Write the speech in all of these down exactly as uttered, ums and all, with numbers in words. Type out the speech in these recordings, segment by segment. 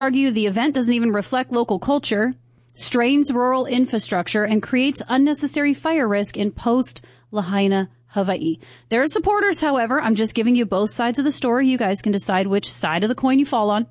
argue the event doesn't even reflect local culture, strains rural infrastructure, and creates unnecessary fire risk in post-Lahaina Hawaii. There are supporters, however. I'm just giving you both sides of the story. You guys can decide which side of the coin you fall on.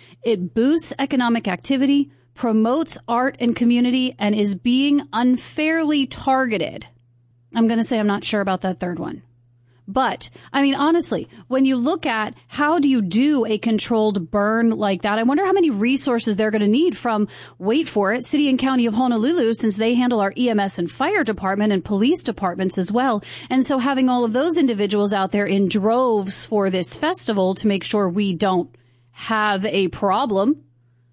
It boosts economic activity, promotes art and community, and is being unfairly targeted. I'm going to say I'm not sure about that third one. But, I mean, honestly, when you look at how do you do a controlled burn like that, I wonder how many resources they're going to need from, wait for it, City and County of Honolulu, since they handle our E M S and fire department and police departments as well. And so having all of those individuals out there in droves for this festival to make sure we don't have a problem.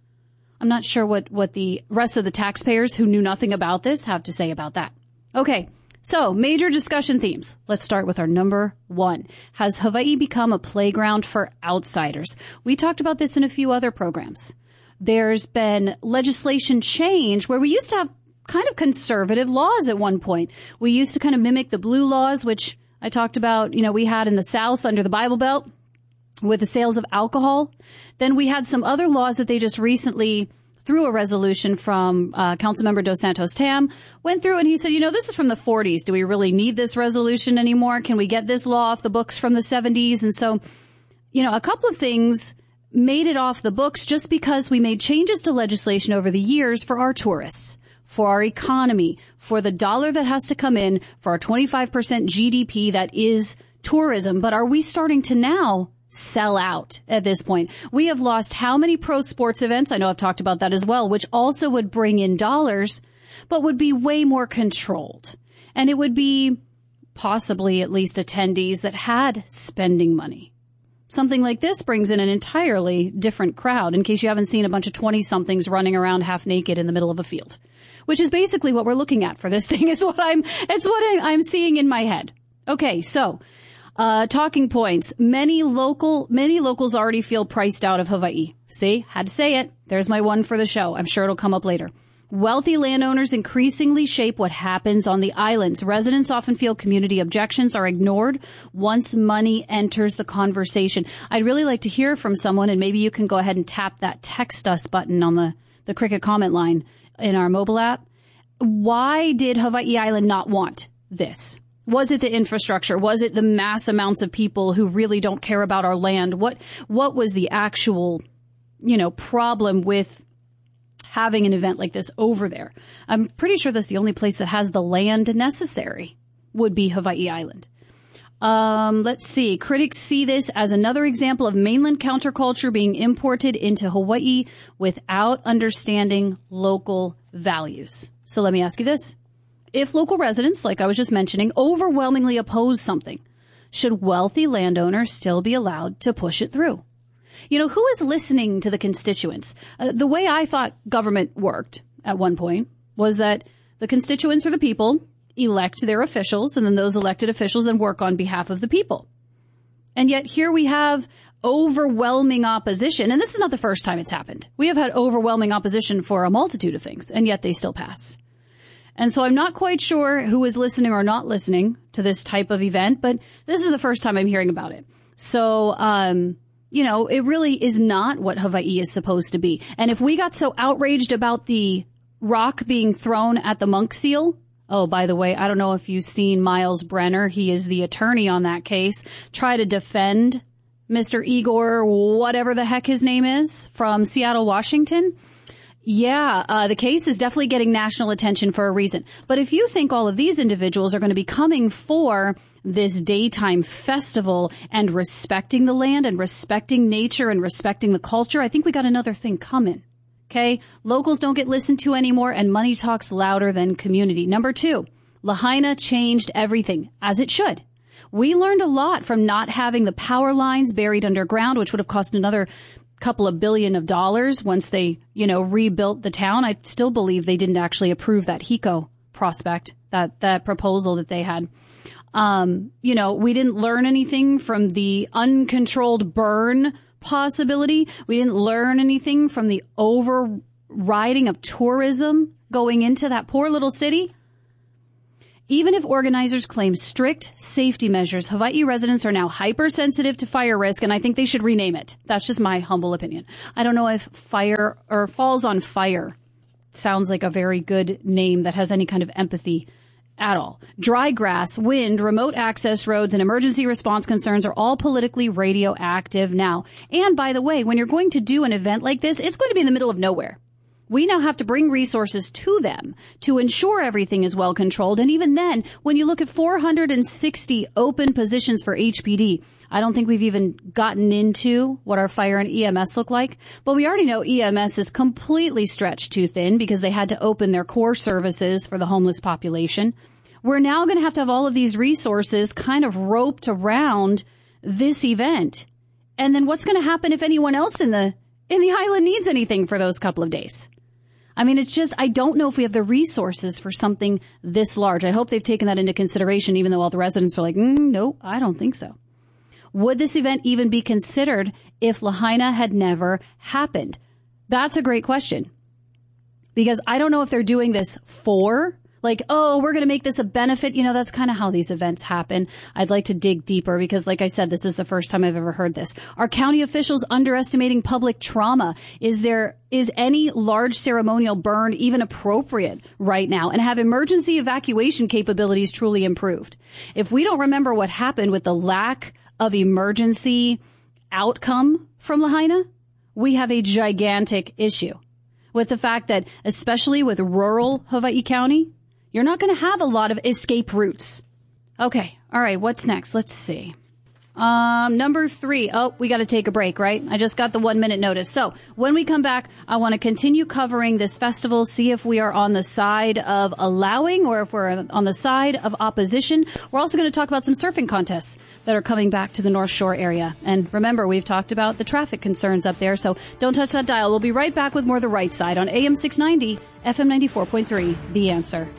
I'm not sure what, what the rest of the taxpayers who knew nothing about this have to say about that. Okay. So, major discussion themes. Let's start with our number one. Has Hawaii become a playground for outsiders? We talked about this in a few other programs. There's been legislation change where we used to have kind of conservative laws at one point. We used to kind of mimic the blue laws, which I talked about, you know, we had in the South under the Bible Belt with the sales of alcohol. Then we had some other laws that they just recently through a resolution from uh, Councilmember Dos Santos Tam, went through and he said, you know, this is from the forties. Do we really need this resolution anymore? Can we get this law off the books from the seventies? And so, you know, a couple of things made it off the books just because we made changes to legislation over the years for our tourists, for our economy, for the dollar that has to come in, for our twenty-five percent G D P that is tourism. But are we starting to now sell out at this point? We have lost how many pro sports events? I know I've talked about that as well, which also would bring in dollars, but would be way more controlled. And it would be possibly at least attendees that had spending money. Something like this brings in an entirely different crowd, in case you haven't seen a bunch of twenty-somethings running around half naked in the middle of a field, which is basically what we're looking at for this thing. Is what I'm, it's what I'm seeing in my head. Okay, so Uh, talking points. Many local, many locals already feel priced out of Hawaii. See, had to say it. There's my one for the show. I'm sure it'll come up later. Wealthy landowners increasingly shape what happens on the islands. Residents often feel community objections are ignored once money enters the conversation. I'd really like to hear from someone, and maybe you can go ahead and tap that text us button on the, the Cricket comment line in our mobile app. Why did Hawaii Island not want this? Was it the infrastructure? Was it the mass amounts of people who really don't care about our land? What, what was the actual, you know, problem with having an event like this over there? I'm pretty sure that's the only place that has the land necessary would be Hawaii Island. Um, let's see. Critics see this as another example of mainland counterculture being imported into Hawaii without understanding local values. So let me ask you this. If local residents, like I was just mentioning, overwhelmingly oppose something, should wealthy landowners still be allowed to push it through? You know, who is listening to the constituents? Uh, the way I thought government worked at one point was that the constituents or the people elect their officials, and then those elected officials then work on behalf of the people. And yet here we have overwhelming opposition, and this is not the first time it's happened. We have had overwhelming opposition for a multitude of things, and yet they still pass. And so I'm not quite sure who is listening or not listening to this type of event, but this is the first time I'm hearing about it. So, um, you know, it really is not what Hawaii is supposed to be. And if we got so outraged about the rock being thrown at the monk seal, oh, by the way, I don't know if you've seen Miles Brenner. He is the attorney on that case. Try to defend Mister Igor, whatever the heck his name is, from Seattle, Washington. Yeah, uh, the case is definitely getting national attention for a reason. But if you think all of these individuals are going to be coming for this daytime festival and respecting the land and respecting nature and respecting the culture, I think we got another thing coming. Okay? Locals don't get listened to anymore, and money talks louder than community. Number two, Lahaina changed everything, as it should. We learned a lot from not having the power lines buried underground, which would have cost another couple of billion of dollars once they, you know, rebuilt the town. I still believe they didn't actually approve that HECO prospect, that, that proposal that they had. Um, you know, we didn't learn anything from the uncontrolled burn possibility. We didn't learn anything from the overriding of tourism going into that poor little city. Even if organizers claim strict safety measures, Hawaii residents are now hypersensitive to fire risk, and I think they should rename it. That's just my humble opinion. I don't know if fire or falls on fire sounds like a very good name that has any kind of empathy at all. Dry grass, wind, remote access roads, and emergency response concerns are all politically radioactive now. And by the way, when you're going to do an event like this, it's going to be in the middle of nowhere. We now have to bring resources to them to ensure everything is well controlled. And even then, when you look at four hundred sixty open positions for H P D, I don't think we've even gotten into what our fire and E M S look like. But we already know E M S is completely stretched too thin because they had to open their core services for the homeless population. We're now going to have to have all of these resources kind of roped around this event. And then what's going to happen if anyone else in the in the island needs anything for those couple of days? I mean, it's just, I don't know if we have the resources for something this large. I hope they've taken that into consideration, even though all the residents are like, mm, no, I don't think so. Would this event even be considered if Lahaina had never happened? That's a great question. Because I don't know if they're doing this for, like, oh, we're going to make this a benefit. You know, that's kind of how these events happen. I'd like to dig deeper because, like I said, this is the first time I've ever heard this. Are county officials underestimating public trauma? Is there, is any large ceremonial burn even appropriate right now? And have emergency evacuation capabilities truly improved? If we don't remember what happened with the lack of emergency outcome from Lahaina, we have a gigantic issue with the fact that, especially with rural Hawaii County, you're not going to have a lot of escape routes. Okay. All right. What's next? Let's see. Um, number three. Oh, we got to take a break, right? I just got the one minute notice. So when we come back, I want to continue covering this festival, see if we are on the side of allowing or if we're on the side of opposition. We're also going to talk about some surfing contests that are coming back to the North Shore area. And remember, we've talked about the traffic concerns up there. So don't touch that dial. We'll be right back with more of The Right Side on A M six ninety, F M ninety-four point three, The Answer.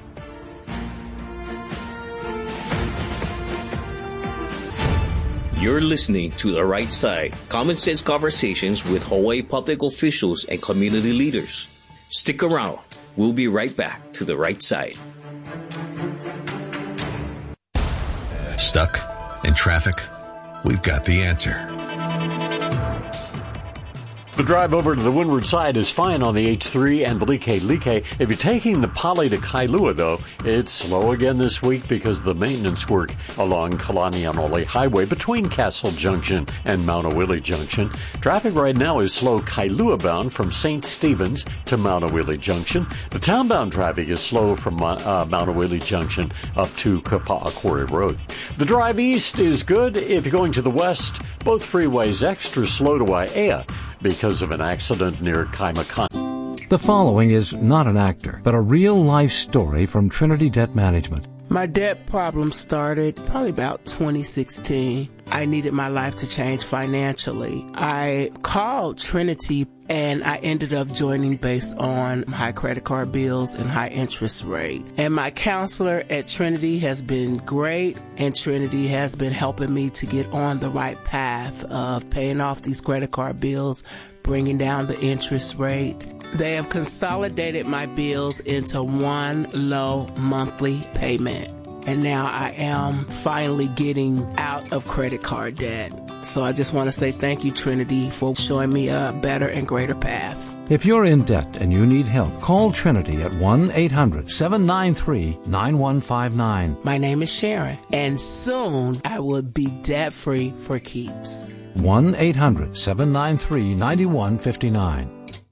You're listening to The Right Side, common sense conversations with Hawaii public officials and community leaders. Stick around. We'll be right back to The Right Side. Stuck in traffic? We've got the answer. The drive over to the windward side is fine on the H three and the Like-Like. If you're taking the Pali to Kailua, though, it's slow again this week because of the maintenance work along Kalanianole Highway between Castle Junction and Maunawili Junction. Traffic right now is slow Kailua bound from Saint Stephen's to Maunawili Junction. The townbound traffic is slow from uh, Maunawili Junction up to Kapa'a Quarry Road. The drive east is good if you're going to the west. Both freeways extra slow to Aiea because of an accident near Kaimakani. The following is not an actor, but a real-life story from Trinity Debt Management. My debt problem started probably about twenty sixteen. I needed my life to change financially. I called Trinity and I ended up joining based on high credit card bills and high interest rate. And my counselor at Trinity has been great, and Trinity has been helping me to get on the right path of paying off these credit card bills, bringing down the interest rate. They have consolidated my bills into one low monthly payment. And now I am finally getting out of credit card debt. So I just want to say thank you, Trinity, for showing me a better and greater path. If you're in debt and you need help, call Trinity at one eight hundred seven nine three nine one five nine. My name is Sharon, and soon I will be debt-free for keeps. one eight hundred seven nine three nine one five nine.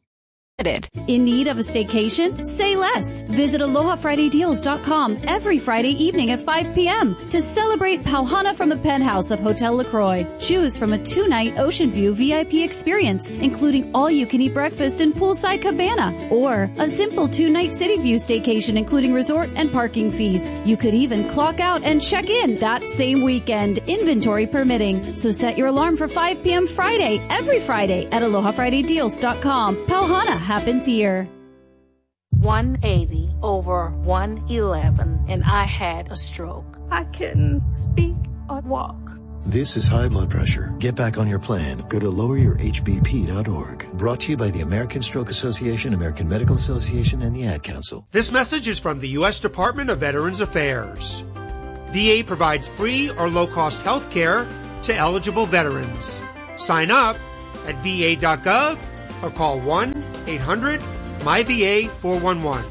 In need of a staycation? Say less. Visit aloha friday deals dot com every Friday evening at five p.m. to celebrate Pauhana from the penthouse of Hotel LaCroix. Choose from a two-night Ocean View V I P experience, including all-you-can-eat breakfast and poolside cabana, or a simple two-night City View staycation, including resort and parking fees. You could even clock out and check in that same weekend, inventory permitting. So set your alarm for five p.m. Friday, every Friday at aloha friday deals dot com. Pauhana happens here. one eighty over one eleven, and I had a stroke. I couldn't speak or walk. This is high blood pressure. Get back on your plan. Go to lower your H B P dot org. Brought to you by the American Stroke Association, American Medical Association, and the Ad Council. This message is from the U S Department of Veterans Affairs. V A provides free or low-cost health care to eligible veterans. Sign up at V A dot gov or call one eight hundred M Y V A four one one.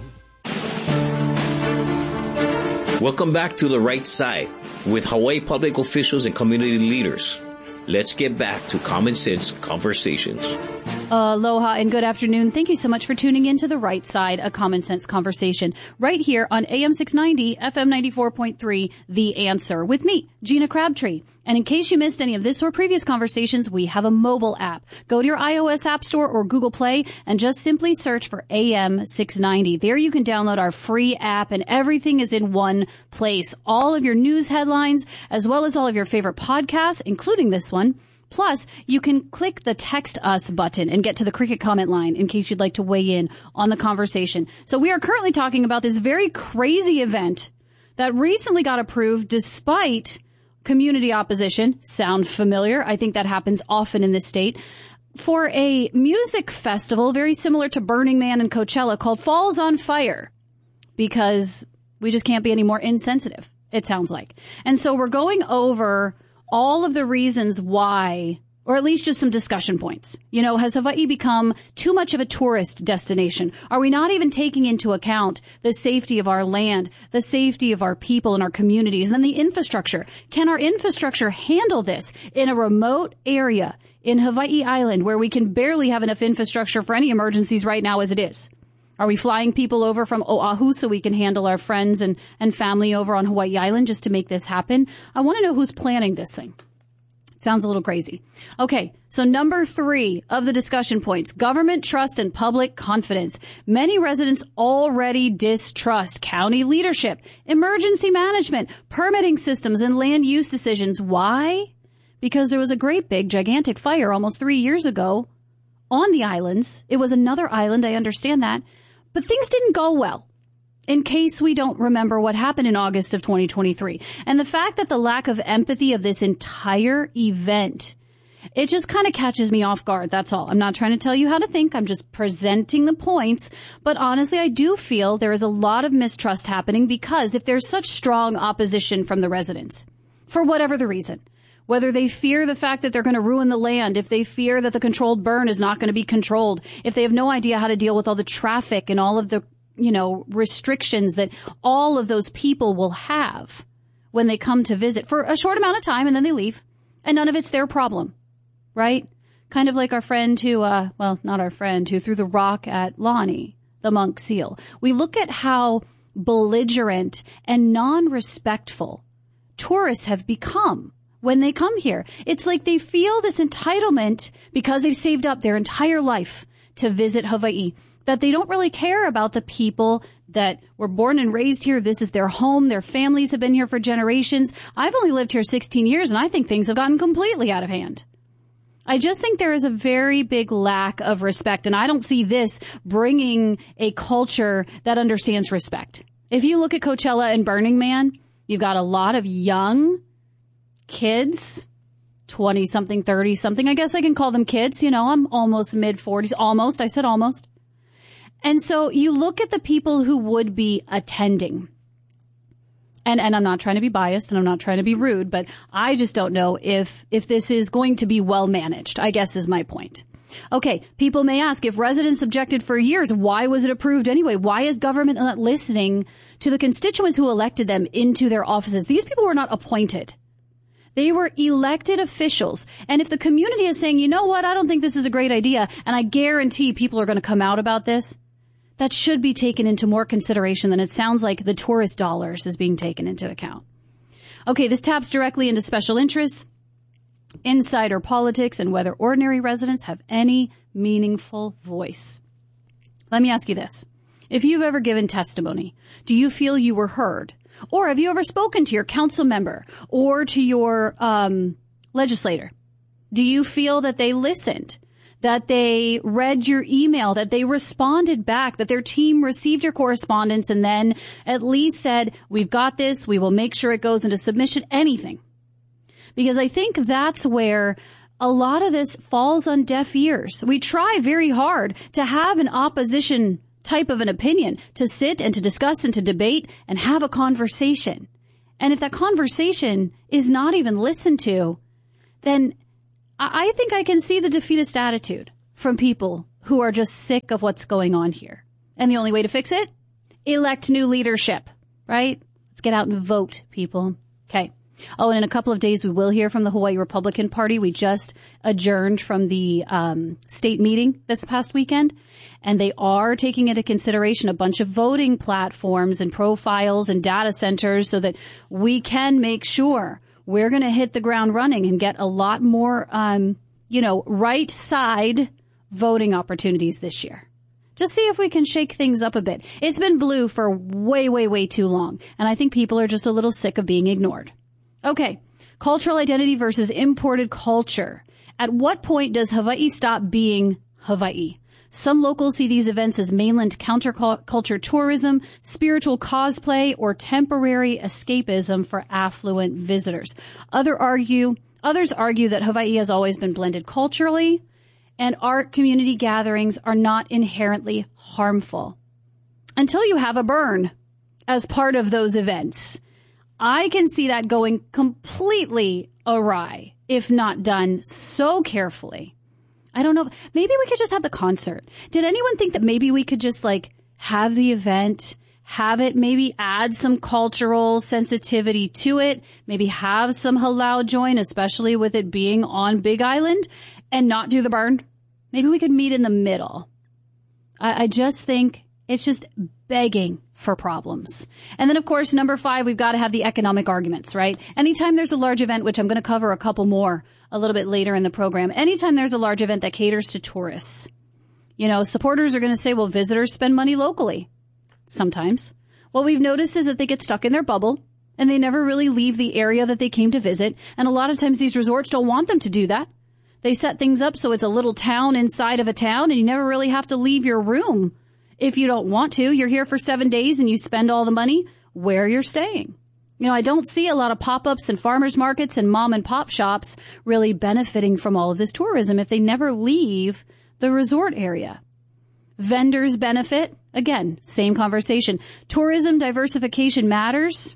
Welcome back to The Right Side with Hawaii public officials and community leaders. Let's get back to Common Sense Conversations. Aloha and good afternoon. Thank you so much for tuning in to The Right Side, a Common Sense Conversation, right here on A M six ninety, F M ninety-four point three, The Answer, with me, Gina Crabtree. And in case you missed any of this or previous conversations, we have a mobile app. Go to your iOS App Store or Google Play and just simply search for A M six ninety. There you can download our free app and everything is in one place. All of your news headlines, as well as all of your favorite podcasts, including this one. Plus, you can click the Text Us button and get to the Cricket comment line in case you'd like to weigh in on the conversation. So we are currently talking about this very crazy event that recently got approved despite community opposition. Sound familiar? I think that happens often in this state. For a music festival very similar to Burning Man and Coachella called Falls on Fire, because we just can't be any more insensitive, it sounds like. And so we're going over all of the reasons why, or at least just some discussion points. You know, has Hawaii become too much of a tourist destination? Are we not even taking into account the safety of our land, the safety of our people and our communities, and then the infrastructure? Can our infrastructure handle this in a remote area in Hawaii Island where we can barely have enough infrastructure for any emergencies right now as it is? Are we flying people over from Oahu so we can handle our friends and, and family over on Hawaii Island just to make this happen? I want to know who's planning this thing. Sounds a little crazy. Okay, so number three of the discussion points, government trust and public confidence. Many residents already distrust county leadership, emergency management, permitting systems, and land use decisions. Why? Because there was a great big gigantic fire almost three years ago on the islands. It was another island, I understand that. But things didn't go well, in case we don't remember what happened in August of twenty twenty-three. And the fact that the lack of empathy of this entire event, it just kind of catches me off guard. That's all. I'm not trying to tell you how to think. I'm just presenting the points. But honestly, I do feel there is a lot of mistrust happening because if there's such strong opposition from the residents, for whatever the reason, whether they fear the fact that they're going to ruin the land, if they fear that the controlled burn is not going to be controlled, if they have no idea how to deal with all the traffic and all of the, you know, restrictions that all of those people will have when they come to visit for a short amount of time and then they leave, and none of it's their problem, right? Kind of like our friend who, uh, well, not our friend, who threw the rock at Lonnie, the monk seal. We look at how belligerent and non-respectful tourists have become when they come here. It's like they feel this entitlement because they've saved up their entire life to visit Hawaii, that they don't really care about the people that were born and raised here. This is their home. Their families have been here for generations. I've only lived here sixteen years, and I think things have gotten completely out of hand. I just think there is a very big lack of respect, and I don't see this bringing a culture that understands respect. If you look at Coachella and Burning Man, you've got a lot of young kids, twenty-something, thirty-something. I guess I can call them kids. You know, I'm almost mid-forties. Almost. I said almost. And so you look at the people who would be attending. And, and I'm not trying to be biased and I'm not trying to be rude, but I just don't know if, if this is going to be well managed, I guess is my point. Okay, people may ask, if residents objected for years, why was it approved anyway? Why is government not listening to the constituents who elected them into their offices? These people were not appointed. They were elected officials. And if the community is saying, you know what, I don't think this is a great idea, and I guarantee people are going to come out about this, that should be taken into more consideration than it sounds like the tourist dollars is being taken into account. Okay, this taps directly into special interests, insider politics, and whether ordinary residents have any meaningful voice. Let me ask you this. If you've ever given testimony, do you feel you were heard? Or have you ever spoken to your council member or to your um, legislator? Do you feel that they listened, that they read your email, that they responded back, that their team received your correspondence and then at least said, we've got this, we will make sure it goes into submission, anything? because I think that's where a lot of this falls on deaf ears. We try very hard to have an opposition type of an opinion, to sit and to discuss and to debate and have a conversation. And if that conversation is not even listened to, then I think I can see the defeatist attitude from people who are just sick of what's going on here. And the only way to fix it? Elect new leadership, right? Let's get out and vote, people. Okay. Oh, and in a couple of days, we will hear from the Hawaii Republican Party. We just adjourned from the um, state meeting this past weekend, and they are taking into consideration a bunch of voting platforms and profiles and data centers so that we can make sure we're going to hit the ground running and get a lot more, um, you know, right side voting opportunities this year. Just see if we can shake things up a bit. It's been blue for way, way, way too long, and I think people are just a little sick of being ignored. Okay, cultural identity versus imported culture. At what point does Hawaii stop being Hawaii? Some locals see these events as mainland counterculture tourism, spiritual cosplay, or temporary escapism for affluent visitors. Other argue, others argue that Hawaii has always been blended culturally, and art community gatherings are not inherently harmful. Until you have a burn as part of those events. I can see that going completely awry if not done so carefully. I don't know. Maybe we could just have the concert. Did anyone think that maybe we could just like have the event, have it, maybe add some cultural sensitivity to it, maybe have some halau join, especially with it being on Big Island, and not do the burn? Maybe we could meet in the middle. I, I just think it's just begging for problems. And then, of course, number five, we've got to have the economic arguments, right? Anytime there's a large event, which I'm going to cover a couple more a little bit later in the program, anytime there's a large event that caters to tourists, you know, supporters are going to say, well, visitors spend money locally. Sometimes. What we've noticed is that they get stuck in their bubble and they never really leave the area that they came to visit. And a lot of times these resorts don't want them to do that. They set things up so it's a little town inside of a town and you never really have to leave your room. If you don't want to, you're here for seven days and you spend all the money where you're staying. You know, I don't see a lot of pop-ups and farmers markets and mom and pop shops really benefiting from all of this tourism if they never leave the resort area. Vendors benefit. Again, same conversation. Tourism diversification matters.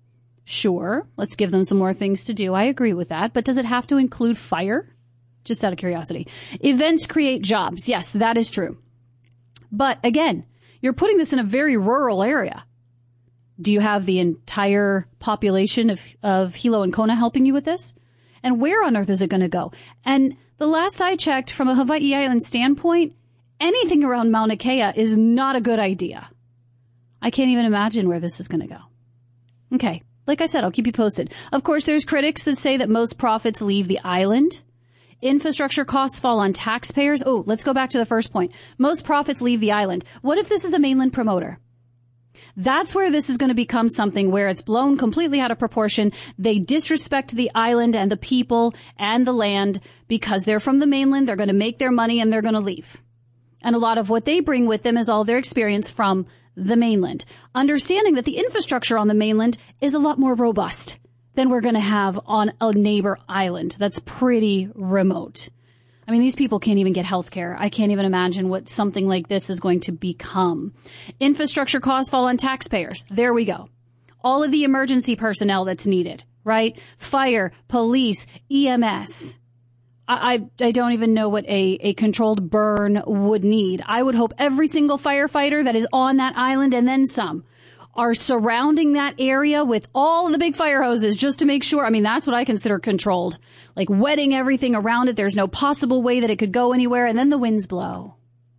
Sure, let's give them some more things to do. I agree with that. But does it have to include fire? Just out of curiosity. Events create jobs. Yes, that is true. But again, you're putting this in a very rural area. Do you have the entire population of, of Hilo and Kona helping you with this? And where on earth is it going to go? And the last I checked, from a Hawaii Island standpoint, anything around Mauna Kea is not a good idea. I can't even imagine where this is going to go. Okay. Like I said, I'll keep you posted. Of course, there's critics that say that most profits leave the island. Infrastructure costs fall on taxpayers. Oh, let's go back to the first point. Most profits leave the island. What if this is a mainland promoter? That's where this is going to become something where it's blown completely out of proportion. They disrespect the island and the people and the land because they're from the mainland. They're going to make their money and they're going to leave. And a lot of what they bring with them is all their experience from the mainland. Understanding that the infrastructure on the mainland is a lot more robust than we're going to have on a neighbor island that's pretty remote. I mean, these people can't even get health care. I can't even imagine what something like this is going to become. Infrastructure costs fall on taxpayers. There we go. All of the emergency personnel that's needed, right? Fire, police, E M S. I, I, I don't even know what a, a controlled burn would need. I would hope every single firefighter that is on that island and then some are surrounding that area with all of the big fire hoses just to make sure. I mean, that's what I consider controlled. Like wetting everything around it. There's no possible way that it could go anywhere. And then the winds blow.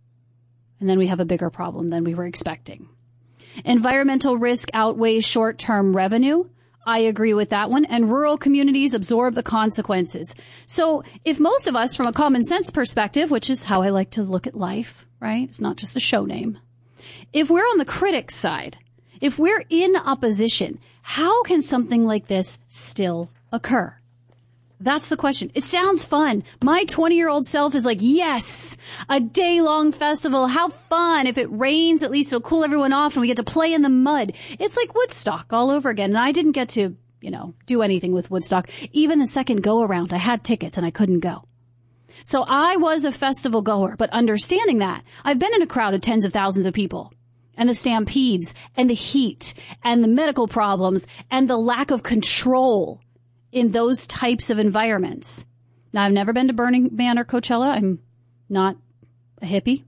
And then we have a bigger problem than we were expecting. Environmental risk outweighs short-term revenue. I agree with that one. And rural communities absorb the consequences. So if most of us, from a common sense perspective, which is how I like to look at life, right? It's not just the show name. If we're on the critic side, if we're in opposition, how can something like this still occur? That's the question. It sounds fun. My twenty-year-old self is like, yes, a day-long festival. How fun. If it rains, at least it'll cool everyone off and we get to play in the mud. It's like Woodstock all over again. And I didn't get to, you know, do anything with Woodstock. Even the second go around, I had tickets and I couldn't go. So I was a festival goer, but understanding that, I've been in a crowd of tens of thousands of people, and the stampedes and the heat and the medical problems and the lack of control in those types of environments. Now, I've never been to Burning Man or Coachella. I'm not a hippie.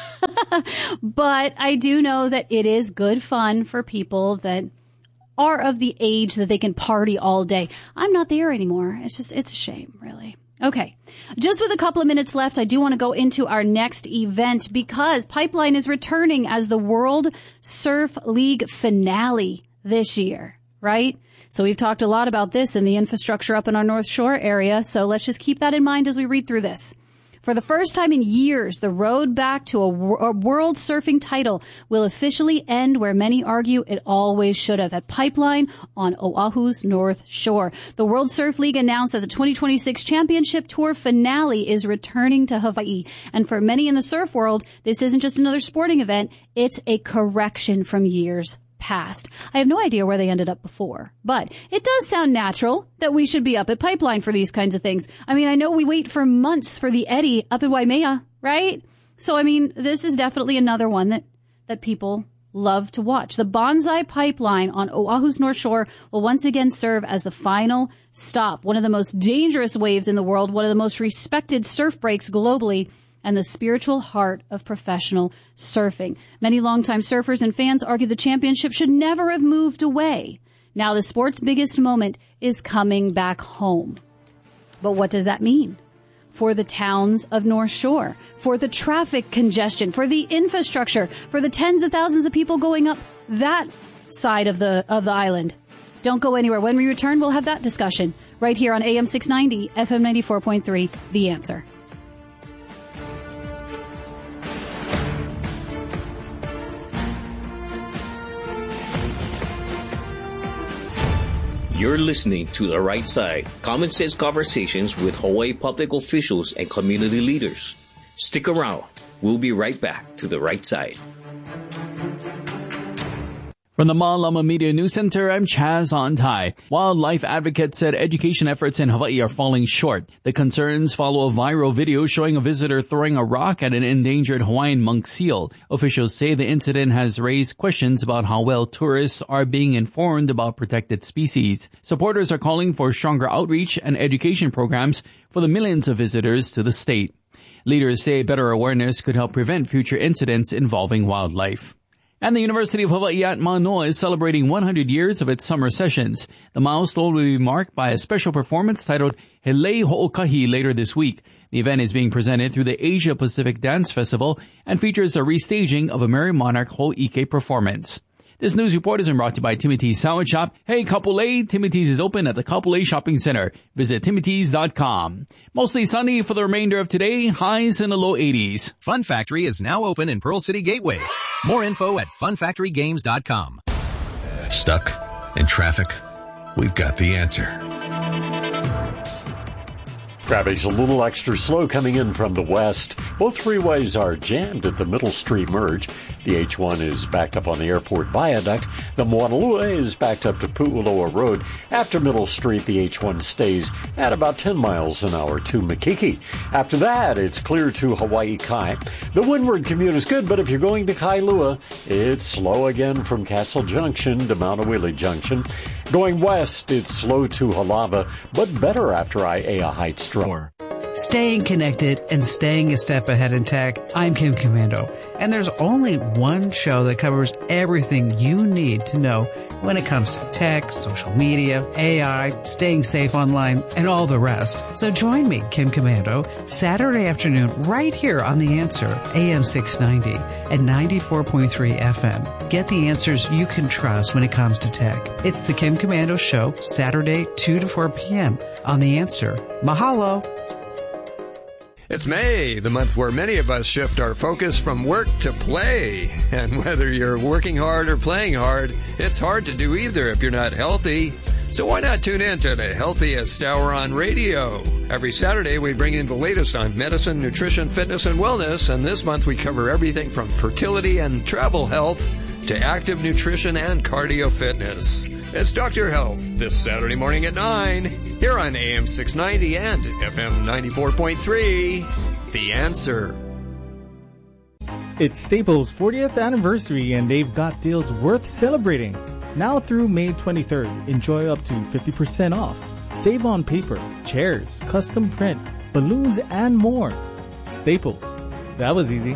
But I do know that it is good fun for people that are of the age that they can party all day. I'm not there anymore. It's just, it's a shame, really. Okay. Just with a couple of minutes left, I do want to go into our next event because Pipeline is returning as the World Surf League finale this year, right? So we've talked a lot about this and the infrastructure up in our North Shore area. So let's just keep that in mind as we read through this. For the first time in years, the road back to a, a world surfing title will officially end where many argue it always should have, at Pipeline on Oahu's North Shore. The World Surf League announced that the twenty twenty-six Championship Tour finale is returning to Hawaii. And for many in the surf world, this isn't just another sporting event, it's a correction from years past. I have no idea where they ended up before, but it does sound natural that we should be up at Pipeline for these kinds of things. I mean, I know we wait for months for the Eddy up in Waimea, right? So, I mean, this is definitely another one that, that people love to watch. The Bonsai Pipeline on Oahu's North Shore will once again serve as the final stop. One of the most dangerous waves in the world, one of the most respected surf breaks globally, and the spiritual heart of professional surfing. Many longtime surfers and fans argue the championship should never have moved away. Now the sport's biggest moment is coming back home. But what does that mean for the towns of North Shore, for the traffic congestion, for the infrastructure, for the tens of thousands of people going up that side of the of the island? Don't go anywhere. When we return, we'll have that discussion right here on A M six ninety, F M ninety-four point three, The Answer. You're listening to The Right Side, common sense conversations with Hawaii public officials and community leaders. Stick around. We'll be right back to The Right Side. From the Malama Media News Center, I'm Chaz Ontai. Wildlife advocates said education efforts in Hawaii are falling short. The concerns follow a viral video showing a visitor throwing a rock at an endangered Hawaiian monk seal. Officials say the incident has raised questions about how well tourists are being informed about protected species. Supporters are calling for stronger outreach and education programs for the millions of visitors to the state. Leaders say better awareness could help prevent future incidents involving wildlife. And the University of Hawaii at Manoa is celebrating one hundred years of its summer sessions. The milestone will be marked by a special performance titled Helei Ho'okahi later this week. The event is being presented through the Asia Pacific Dance Festival and features a restaging of a Merry Monarch Ho'ike performance. This news report is brought to you by Timothy's Salad Shop. Hey, Kapolei, Timothy's is open at the Kapolei Shopping Center. Visit timothy's dot com. Mostly sunny for the remainder of today, highs in the low eighties. Fun Factory is now open in Pearl City Gateway. More info at fun factory games dot com. Stuck in traffic? We've got the answer. Traffic's a little extra slow coming in from the west. Both freeways are jammed at the Middle Street merge. The H one is backed up on the airport viaduct. The Moanalua is backed up to Pu'uloa Road. After Middle Street, the H one stays at about ten miles an hour to Makiki. After that, it's clear to Hawaii Kai. The windward commute is good, but if you're going to Kailua, it's slow again from Castle Junction to Mount Awili Junction. Going west, it's slow to Halava, but better after Aiea Heights Drive. Staying connected and staying a step ahead in tech, I'm Kim Commando. And there's only one show that covers everything you need to know when it comes to tech, social media, A I, staying safe online, and all the rest. So join me, Kim Commando, Saturday afternoon right here on The Answer, A M six ninety and ninety-four point three F M. Get the answers you can trust when it comes to tech. It's the Kim Commando Show, Saturday, two to four p.m. on The Answer. Mahalo! It's May, the month where many of us shift our focus from work to play. And whether you're working hard or playing hard, it's hard to do either if you're not healthy. So why not tune in to the Healthiest Hour on radio? Every Saturday we bring in the latest on medicine, nutrition, fitness, and wellness. And this month we cover everything from fertility and travel health to active nutrition and cardio fitness. It's Doctor Health this Saturday morning at nine here on A M six ninety and F M ninety-four point three. The Answer. It's Staples' fortieth anniversary and they've got deals worth celebrating. Now through May twenty-third, enjoy up to fifty percent off. Save on paper, chairs, custom print, balloons, and more. Staples. That was easy.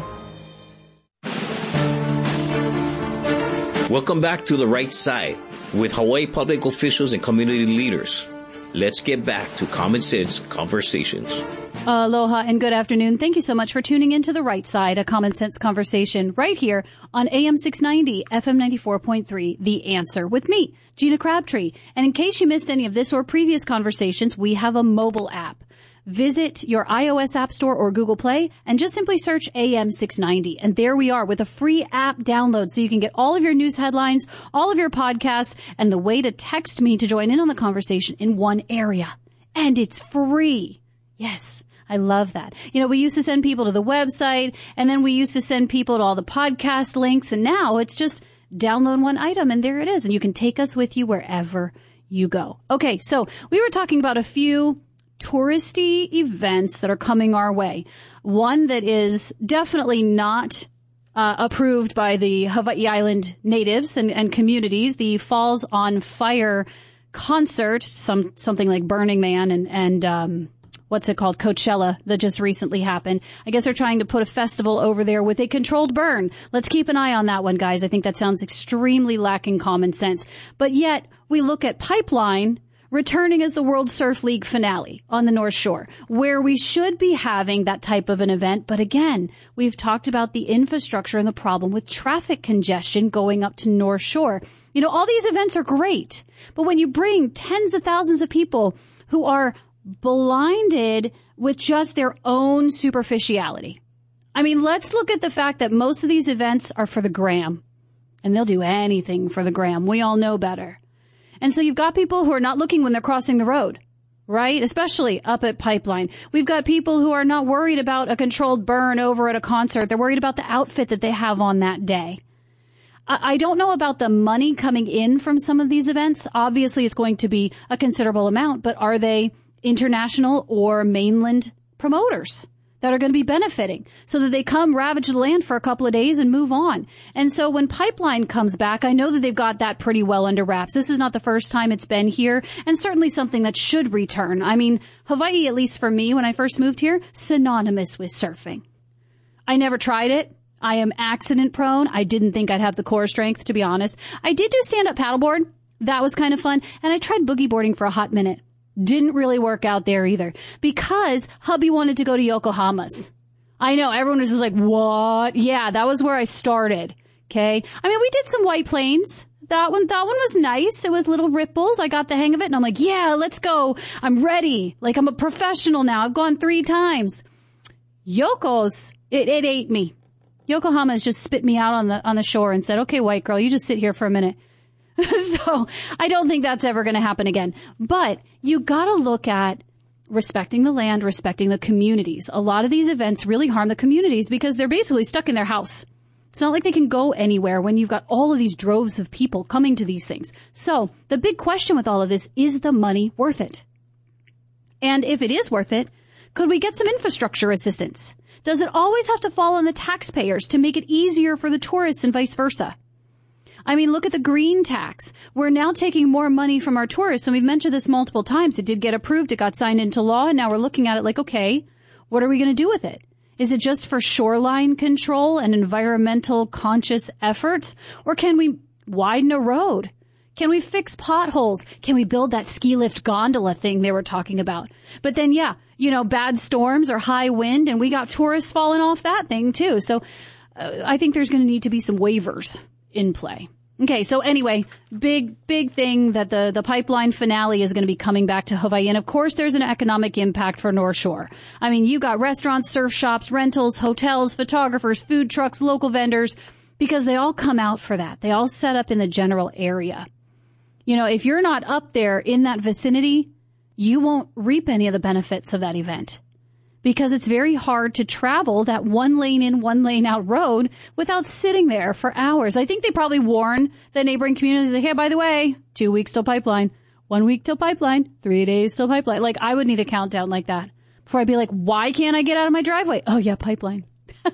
Welcome back to The Right Side with Hawaii public officials and community leaders. Let's get back to Common Sense Conversations. Aloha and good afternoon. Thank you so much for tuning in to The Right Side, a Common Sense Conversation right here on A M six ninety, F M ninety-four point three, The Answer, with me, Gina Crabtree. And in case you missed any of this or previous conversations, we have a mobile app. Visit your iOS App Store or Google Play and just simply search A M six ninety. And there we are with a free app download so you can get all of your news headlines, all of your podcasts, and the way to text me to join in on the conversation in one area. And it's free. Yes. I love that. You know, we used to send people to the website, and then we used to send people to all the podcast links, and now it's just download one item, and there it is, and you can take us with you wherever you go. Okay, so we were talking about a few touristy events that are coming our way. One that is definitely not uh, approved by the Hawaii Island natives and, and communities, the Falls on Fire concert, some something like Burning Man and, and um what's it called, Coachella, that just recently happened. I guess they're trying to put a festival over there with a controlled burn. Let's keep an eye on that one, guys. I think that sounds extremely lacking common sense. But yet, we look at Pipeline returning as the World Surf League finale on the North Shore, where we should be having that type of an event. But again, we've talked about the infrastructure and the problem with traffic congestion going up to North Shore. You know, all these events are great, but when you bring tens of thousands of people who are blinded with just their own superficiality. I mean, let's look at the fact that most of these events are for the gram, and they'll do anything for the gram. We all know better. And so you've got people who are not looking when they're crossing the road, right? Especially up at Pipeline. We've got people who are not worried about a controlled burn over at a concert. They're worried about the outfit that they have on that day. I don't know about the money coming in from some of these events. Obviously, it's going to be a considerable amount, but are they international or mainland promoters that are going to be benefiting so that they come ravage the land for a couple of days and move on? And so when Pipeline comes back, I know that they've got that pretty well under wraps. This is not the first time it's been here, and certainly something that should return. I mean, Hawaii, at least for me, when I first moved here, synonymous with surfing. I never tried it. I am accident prone. I didn't think I'd have the core strength, to be honest. I did do stand-up paddleboard. That was kind of fun. And I tried boogie boarding for a hot minute. Didn't really work out there either because hubby wanted to go to Yokohama's. I know everyone was just like, what? Yeah, that was where I started. Okay. I mean, we did some White Plains. That one, that one was nice. It was little ripples. I got the hang of it and I'm like, yeah, let's go. I'm ready. Like I'm a professional now. I've gone three times. Yoko's, it, it ate me. Yokohama's just spit me out on the, on the shore and said, okay, white girl, you just sit here for a minute. So I don't think that's ever going to happen again. But you got to look at respecting the land, respecting the communities. A lot of these events really harm the communities because they're basically stuck in their house. It's not like they can go anywhere when you've got all of these droves of people coming to these things. So the big question with all of this, is the money worth it? And if it is worth it, could we get some infrastructure assistance? Does it always have to fall on the taxpayers to make it easier for the tourists and vice versa? I mean, look at the green tax. We're now taking more money from our tourists, and we've mentioned this multiple times. It did get approved. It got signed into law, and now we're looking at it like, okay, what are we going to do with it? Is it just for shoreline control and environmental conscious efforts? Or can we widen a road? Can we fix potholes? Can we build that ski lift gondola thing they were talking about? But then, yeah, you know, bad storms or high wind, and we got tourists falling off that thing, too. So uh, I think there's going to need to be some waivers in play. Okay, so anyway, big, big thing that the, the Pipeline finale is going to be coming back to Hawaii. And of course, there's an economic impact for North Shore. I mean, you got restaurants, surf shops, rentals, hotels, photographers, food trucks, local vendors, because they all come out for that. They all set up in the general area. You know, if you're not up there in that vicinity, you won't reap any of the benefits of that event. Because it's very hard to travel that one lane in, one lane out road without sitting there for hours. I think they probably warn the neighboring communities, like, hey, by the way, two weeks till pipeline, one week till pipeline, three days till pipeline. Like, I would need a countdown like that before I'd be like, why can't I get out of my driveway? Oh, yeah, pipeline.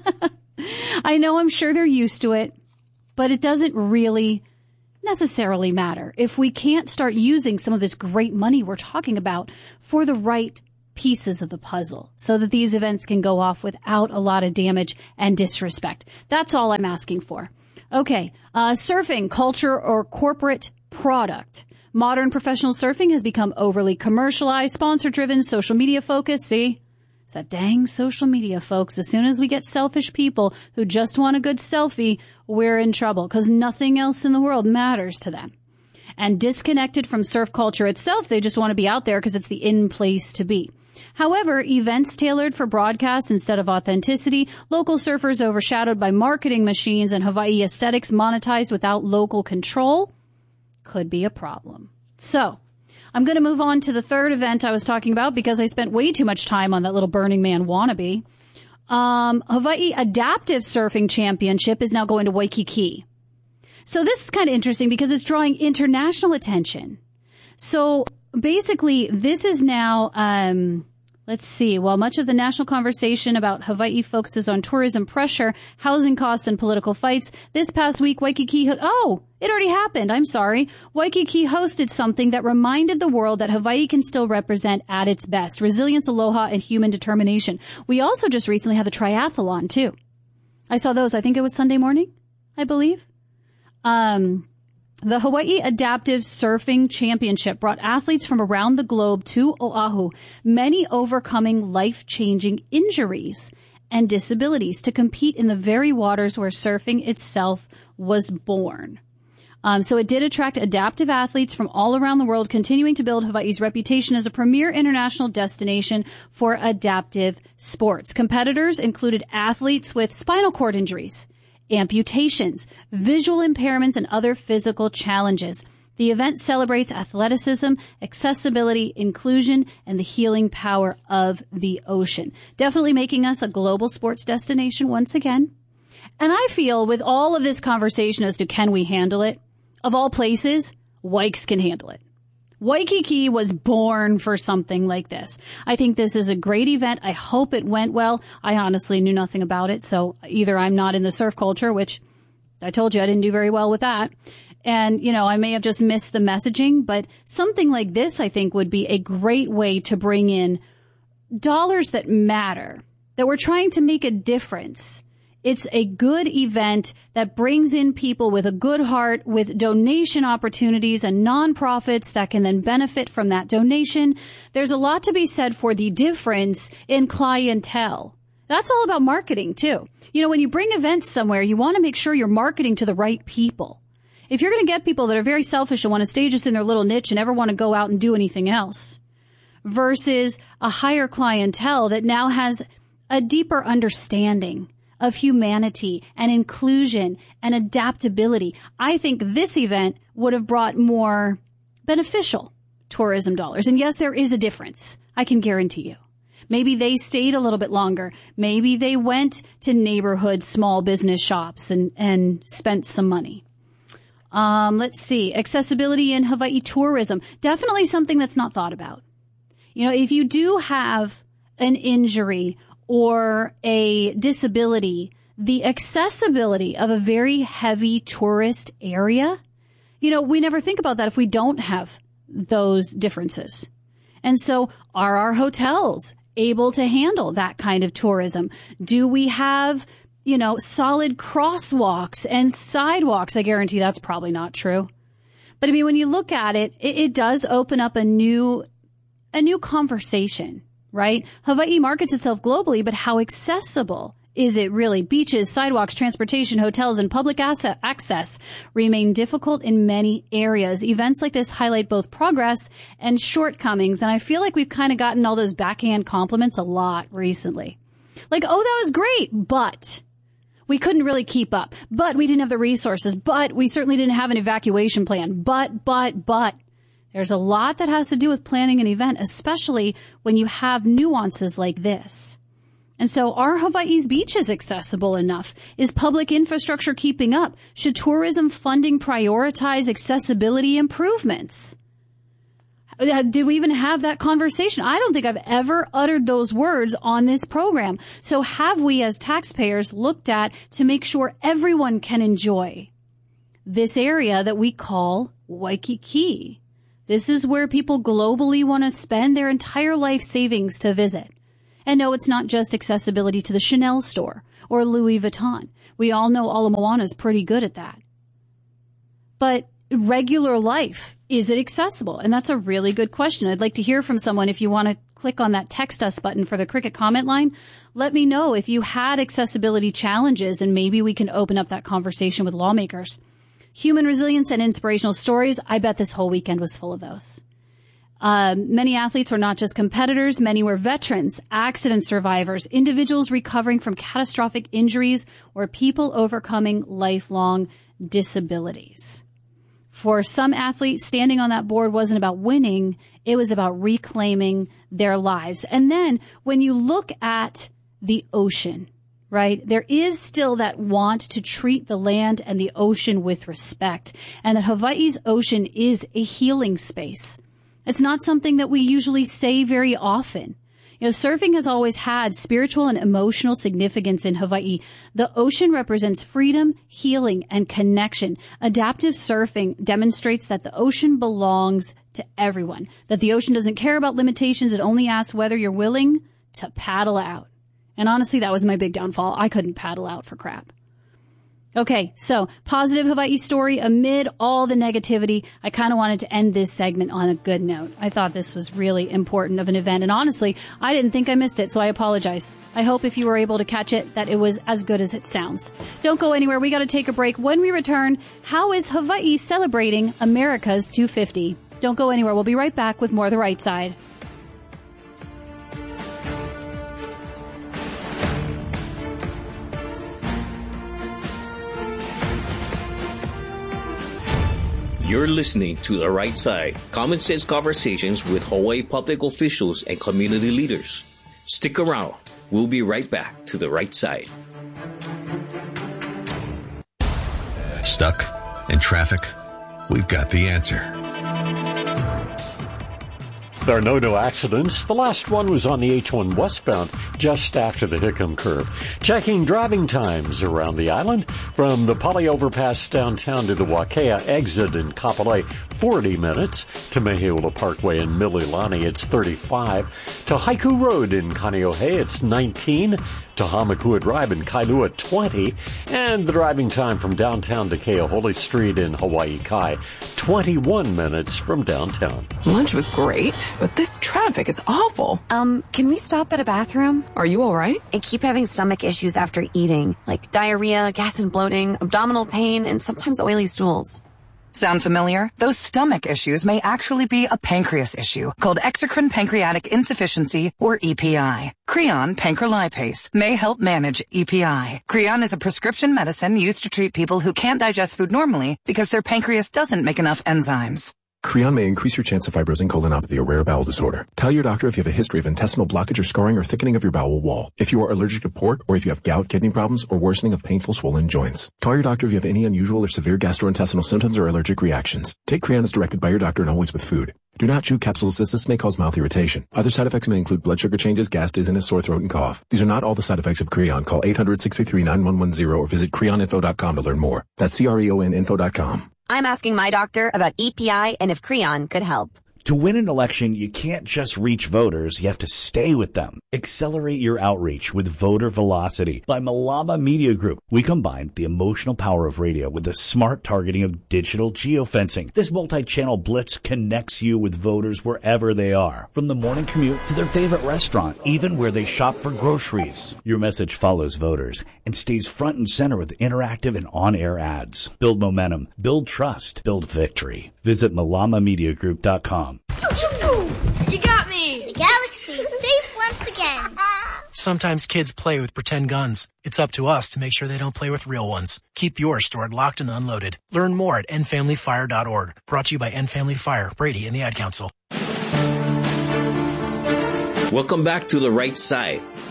I know, I'm sure they're used to it, but it doesn't really necessarily matter if we can't start using some of this great money we're talking about for the right pieces of the puzzle so that these events can go off without a lot of damage and disrespect. That's all I'm asking for. Okay, uh, surfing, culture or corporate product. Modern professional surfing has become overly commercialized, sponsor-driven, social media focused. See? It's that dang social media, folks. As soon as we get selfish people who just want a good selfie, we're in trouble because nothing else in the world matters to them. And disconnected from surf culture itself, they just want to be out there because it's the in place to be. However, events tailored for broadcast instead of authenticity, local surfers overshadowed by marketing machines, and Hawaii aesthetics monetized without local control could be a problem. So, I'm going to move on to the third event I was talking about because I spent way too much time on that little Burning Man wannabe. Um, Hawaii Adaptive Surfing Championship is now going to Waikiki. So this is kind of interesting because it's drawing international attention. So basically, this is now, um, let's see, while much of the national conversation about Hawaii focuses on tourism pressure, housing costs, and political fights, this past week, Waikiki, oh, it already happened. I'm sorry. Waikiki hosted something that reminded the world that Hawaii can still represent at its best, resilience, aloha, and human determination. We also just recently had the triathlon, too. I saw those. I think it was Sunday morning, I believe. Um, the Hawaii Adaptive Surfing Championship brought athletes from around the globe to Oahu, many overcoming life-changing injuries and disabilities to compete in the very waters where surfing itself was born. Um, so it did attract adaptive athletes from all around the world, continuing to build Hawaii's reputation as a premier international destination for adaptive sports. Competitors included athletes with spinal cord injuries, amputations, visual impairments, and other physical challenges. The event celebrates athleticism, accessibility, inclusion, and the healing power of the ocean. Definitely making us a global sports destination once again. And I feel with all of this conversation as to can we handle it, of all places, Waikes can handle it. Waikiki was born for something like this. I think this is a great event. I hope it went well. I honestly knew nothing about it, so either I'm not in the surf culture, which I told you I didn't do very well with that, and, you know, I may have just missed the messaging, but something like this, I think, would be a great way to bring in dollars that matter, that we're trying to make a difference. It's a good event that brings in people with a good heart, with donation opportunities and nonprofits that can then benefit from that donation. There's a lot to be said for the difference in clientele. That's all about marketing, too. You know, when you bring events somewhere, you want to make sure you're marketing to the right people. If you're going to get people that are very selfish and want to stay just in their little niche and never want to go out and do anything else, versus a higher clientele that now has a deeper understanding of humanity and inclusion and adaptability, I think this event would have brought more beneficial tourism dollars. And yes, there is a difference. I can guarantee you. Maybe they stayed a little bit longer. Maybe they went to neighborhood small business shops and, and spent some money. Um, let's see. Accessibility in Hawaii tourism. Definitely something that's not thought about. You know, if you do have an injury or a disability, the accessibility of a very heavy tourist area, you know, we never think about that if we don't have those differences. And so are our hotels able to handle that kind of tourism? Do we have, you know, solid crosswalks and sidewalks? I guarantee that's probably not true. But I mean, when you look at it, it, it does open up a new, a new conversation. Right? Hawaii markets itself globally, but how accessible is it really? Beaches, sidewalks, transportation, hotels, and public asset access remain difficult in many areas. Events like this highlight both progress and shortcomings, and I feel like we've kind of gotten all those backhand compliments a lot recently. Like, oh, that was great, but we couldn't really keep up. But we didn't have the resources. But we certainly didn't have an evacuation plan. But, but, but. There's a lot that has to do with planning an event, especially when you have nuances like this. And so are Hawaii's beaches accessible enough? Is public infrastructure keeping up? Should tourism funding prioritize accessibility improvements? Did we even have that conversation? I don't think I've ever uttered those words on this program. So have we as taxpayers looked at to make sure everyone can enjoy this area that we call Waikiki? This is where people globally want to spend their entire life savings to visit. And no, it's not just accessibility to the Chanel store or Louis Vuitton. We all know Ala Moana is pretty good at that. But regular life, is it accessible? And that's a really good question. I'd like to hear from someone. If you want to click on that text us button for the Cricket comment line, let me know if you had accessibility challenges, and maybe we can open up that conversation with lawmakers. Human resilience and inspirational stories. I bet this whole weekend was full of those. Uh, many athletes were not just competitors. Many were veterans, accident survivors, individuals recovering from catastrophic injuries, or people overcoming lifelong disabilities. For some athletes, standing on that board wasn't about winning. It was about reclaiming their lives. And then when you look at the ocean, right, there is still that want to treat the land and the ocean with respect, and that Hawaii's ocean is a healing space. It's not something that we usually say very often. You know, surfing has always had spiritual and emotional significance in Hawaii. The ocean represents freedom, healing, and connection. Adaptive surfing demonstrates that the ocean belongs to everyone, that the ocean doesn't care about limitations. It only asks whether you're willing to paddle out. And honestly, that was my big downfall. I couldn't paddle out for crap. Okay, so positive Hawaii story amid all the negativity. I kind of wanted to end this segment on a good note. I thought this was really important of an event, and honestly, I didn't think I missed it, so I apologize. I hope if you were able to catch it, that it was as good as it sounds. Don't go anywhere. We got to take a break. When we return, how is Hawaii celebrating America's two fifty? Don't go anywhere. We'll be right back with more of The Right Side. You're listening to The Right Side, common sense conversations with Hawaii public officials and community leaders. Stick around. We'll be right back to The Right Side. Stuck in traffic? We've got the answer. There are no new accidents. The last one was on the H one westbound, just after the Hickam curve. Checking driving times around the island. From the Pali overpass downtown to the Wakea exit in Kapolei, forty minutes. To Meheula Parkway in Mililani, it's thirty-five. To Haiku Road in Kaneohe, it's nineteen. To Hamakua Drive in Kailua, twenty. And the driving time from downtown to Keahole Street in Hawaii Kai, twenty-one minutes from downtown. Lunch was great, but this traffic is awful. Um, can we stop at a bathroom? Are you all right? I keep having stomach issues after eating, like diarrhea, gas and bloating, abdominal pain, and sometimes oily stools. Sound familiar? Those stomach issues may actually be a pancreas issue called exocrine pancreatic insufficiency, or E P I. Creon pancrelipase may help manage E P I. Creon is a prescription medicine used to treat people who can't digest food normally because their pancreas doesn't make enough enzymes. Creon may increase your chance of fibrosing colonopathy, or rare bowel disorder. Tell your doctor if you have a history of intestinal blockage or scarring or thickening of your bowel wall, if you are allergic to pork, or if you have gout, kidney problems, or worsening of painful swollen joints. Call your doctor if you have any unusual or severe gastrointestinal symptoms or allergic reactions. Take Creon as directed by your doctor and always with food. Do not chew capsules, as this may cause mouth irritation. Other side effects may include blood sugar changes, gas, dizziness, sore throat, and cough. These are not all the side effects of Creon. Call eight hundred, six three three, nine one one zero or visit creon info dot com to learn more. That's C R E O N info dot com. I'm asking my doctor about E P I and if Creon could help. To win an election, you can't just reach voters, you have to stay with them. Accelerate your outreach with Voter Velocity by Malama Media Group. We combine the emotional power of radio with the smart targeting of digital geofencing. This multi-channel blitz connects you with voters wherever they are, from the morning commute to their favorite restaurant, even where they shop for groceries. Your message follows voters and stays front and center with interactive and on-air ads. Build momentum, build trust, build victory. Visit malama media group dot com. You got me! The galaxy's safe once again. Sometimes kids play with pretend guns. It's up to us to make sure they don't play with real ones. Keep yours stored locked and unloaded. Learn more at end family fire dot org. Brought to you by End Family Fire, Brady, and the Ad Council. Welcome back to The Right Side.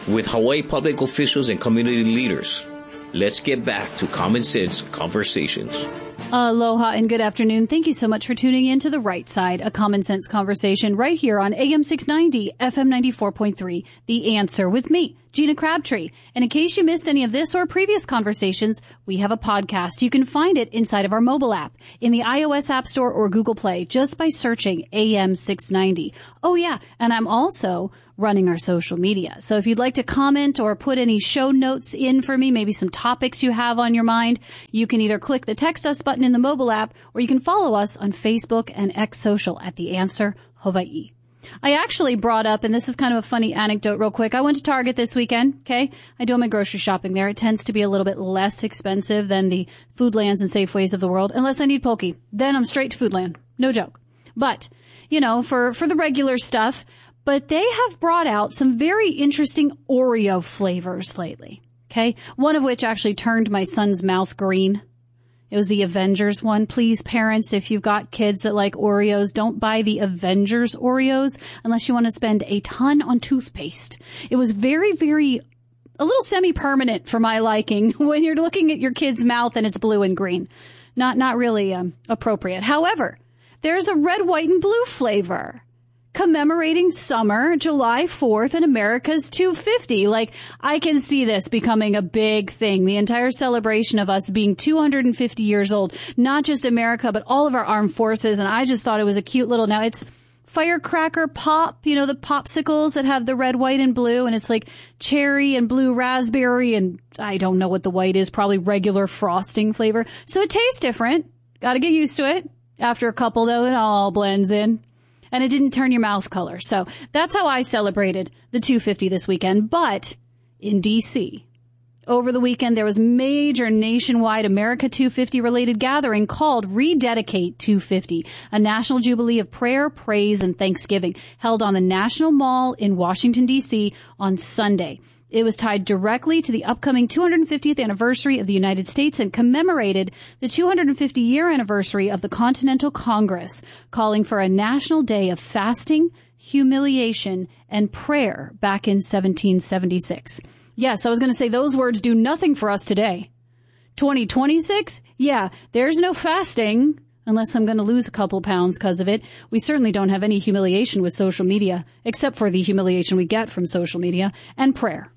with Hawaii public officials and community leaders. Let's get back to Common Sense Conversations. Aloha and good afternoon. Thank you so much for tuning in to The Right Side, a Common Sense Conversation right here on A M six ninety, F M ninety-four point three. The Answer with me, Gina Crabtree. And in case you missed any of this or previous conversations, we have a podcast. You can find it inside of our mobile app in the iOS App Store or Google Play just by searching A M six ninety. Oh yeah, and I'm also running our social media. So if you'd like to comment or put any show notes in for me, maybe some topics you have on your mind, you can either click the text us button in the mobile app or you can follow us on Facebook and X Social at The Answer Hawaii. I actually brought up, and this is kind of a funny anecdote real quick. I went to Target this weekend, okay? I do my grocery shopping there. It tends to be a little bit less expensive than the Foodlands and Safeways of the world, unless I need poke. Then I'm straight to Foodland. No joke. But, you know, for, for the regular stuff, but they have brought out some very interesting Oreo flavors lately, okay? One of which actually turned my son's mouth green. It was the Avengers one. Please, parents, if you've got kids that like Oreos, don't buy the Avengers Oreos unless you want to spend a ton on toothpaste. It was very, very, a little semi-permanent for my liking when you're looking at your kid's mouth and it's blue and green. Not, not really um, appropriate. However, there's a red, white, and blue flavor commemorating summer, July fourth, and America's two fifty. Like, I can see this becoming a big thing. The entire celebration of us being two hundred fifty years old. Not just America, but all of our armed forces. And I just thought it was a cute little, now it's firecracker pop, you know, the popsicles that have the red, white, and blue. And it's like cherry and blue raspberry. And I don't know what the white is, probably regular frosting flavor. So it tastes different. Got to get used to it. After a couple, though, it all blends in. And it didn't turn your mouth color. So that's how I celebrated the two fifty this weekend. But in D C, over the weekend, there was major nationwide America two fifty related gathering called Rededicate two fifty, a national jubilee of prayer, praise, and thanksgiving held on the National Mall in Washington, D C on Sunday. It was tied directly to the upcoming two hundred fiftieth anniversary of the United States and commemorated the two hundred fifty year anniversary of the Continental Congress, calling for a national day of fasting, humiliation, and prayer back in seventeen seventy-six. Yes, I was going to say those words do nothing for us today. twenty twenty-six? Yeah, there's no fasting. Unless I'm going to lose a couple pounds because of it. We certainly don't have any humiliation with social media, except for the humiliation we get from social media, and prayer.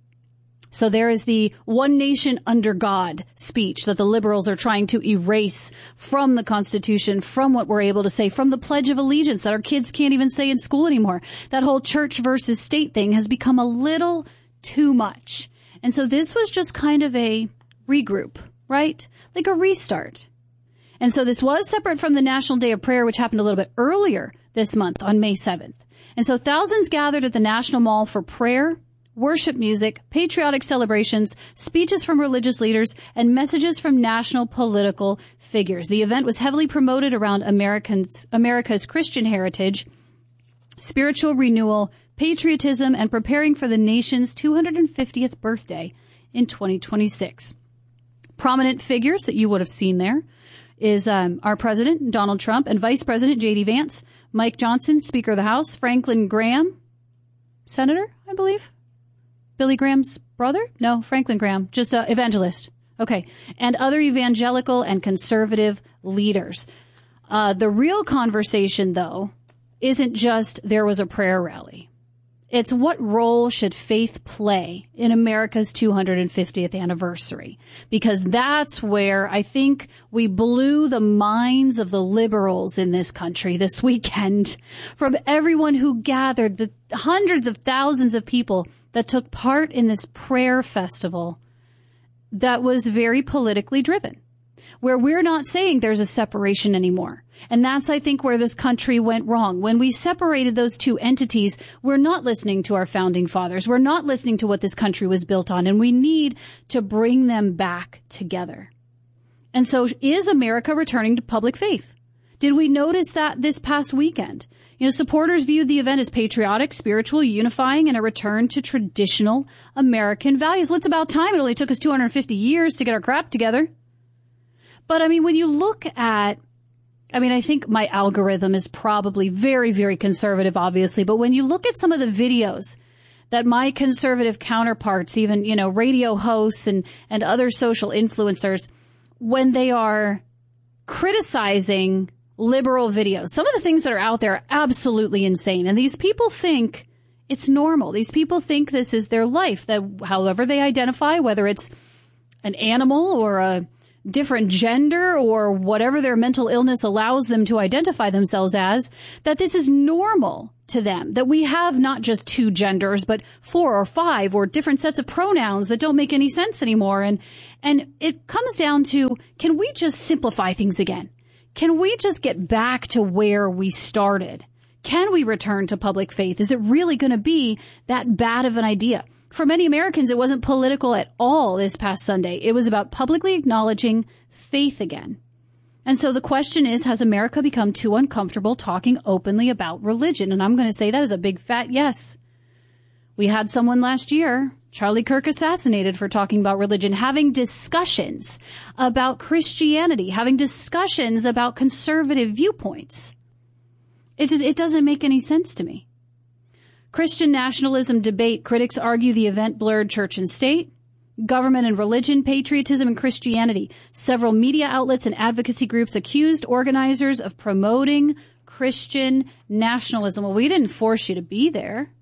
So there is the one nation under God speech that the liberals are trying to erase from the Constitution, from what we're able to say, from the Pledge of Allegiance that our kids can't even say in school anymore. That whole church versus state thing has become a little too much. And so this was just kind of a regroup, right? Like a restart. And so this was separate from the National Day of Prayer, which happened a little bit earlier this month on May seventh. And so thousands gathered at the National Mall for prayer, worship music, patriotic celebrations, speeches from religious leaders, and messages from national political figures. The event was heavily promoted around Americans, America's Christian heritage, spiritual renewal, patriotism, and preparing for the nation's two hundred fiftieth birthday in twenty twenty-six. Prominent figures that you would have seen there is um, our president, Donald Trump, and Vice President J D Vance, Mike Johnson, Speaker of the House, Franklin Graham, Senator, I believe. Billy Graham's brother? No, Franklin Graham, just an evangelist. Okay. And other evangelical and conservative leaders. Uh, the real conversation, though, isn't just there was a prayer rally. It's what role should faith play in America's two hundred fiftieth anniversary? Because that's where I think we blew the minds of the liberals in this country this weekend. From everyone who gathered, the hundreds of thousands of people that took part in this prayer festival that was very politically driven, where we're not saying there's a separation anymore. And that's, I think, where this country went wrong. When we separated those two entities, we're not listening to our founding fathers. We're not listening to what this country was built on. And we need to bring them back together. And so is America returning to public faith? Did we notice that this past weekend? You know, supporters viewed the event as patriotic, spiritual, unifying, and a return to traditional American values. Well, it's about time. It only took us two hundred fifty years to get our crap together. But, I mean, when you look at, I mean, I think my algorithm is probably very, very conservative, obviously. But when you look at some of the videos that my conservative counterparts, even, you know, radio hosts and, and other social influencers, when they are criticizing liberal videos, some of the things that are out there are absolutely insane. And these people think it's normal. These people think this is their life, that however they identify, whether it's an animal or a different gender or whatever their mental illness allows them to identify themselves as, that this is normal to them, that we have not just two genders, but four or five or different sets of pronouns that don't make any sense anymore. And, and it comes down to, can we just simplify things again? Can we just get back to where we started? Can we return to public faith? Is it really going to be that bad of an idea? For many Americans, it wasn't political at all this past Sunday. It was about publicly acknowledging faith again. And so the question is, has America become too uncomfortable talking openly about religion? And I'm going to say that is a big fat yes. We had someone last year, Charlie Kirk, assassinated for talking about religion, having discussions about Christianity, having discussions about conservative viewpoints. It just, it doesn't make any sense to me. Christian nationalism debate. Critics argue the event blurred church and state, government and religion, patriotism and Christianity. Several media outlets and advocacy groups accused organizers of promoting Christian nationalism. Well, we didn't force you to be there.